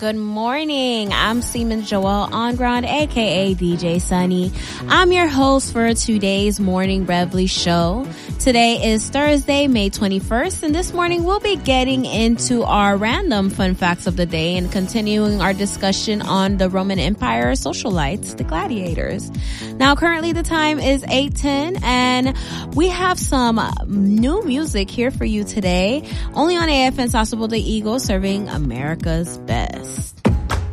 Good morning. I'm Seaman Joelle Ongrand, aka DJ Sunny. I'm your host for today's Morning Reveille show. Today is Thursday, May 21st, and this morning we'll be getting into our random fun facts of the day and continuing our discussion on the Roman Empire socialites, the gladiators. Now, currently the time is 8:10, and we have some new music here for you today, only on AFN Sauceable the Eagle, serving America's best.